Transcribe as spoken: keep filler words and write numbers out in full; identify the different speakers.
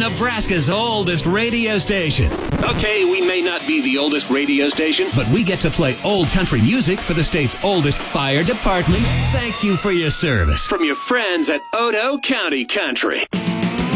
Speaker 1: Nebraska's oldest radio station.
Speaker 2: Okay, we may not be the oldest radio station,
Speaker 1: but we get to play old country music for the state's oldest fire department. Thank you for your service.
Speaker 2: From your friends at Odo County Country.